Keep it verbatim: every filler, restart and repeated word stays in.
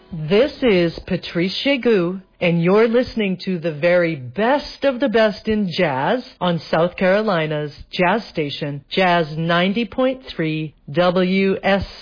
This is Patrice Chegu, and you're listening to the very best of the best in jazz on South Carolina's jazz station, Jazz ninety point three W S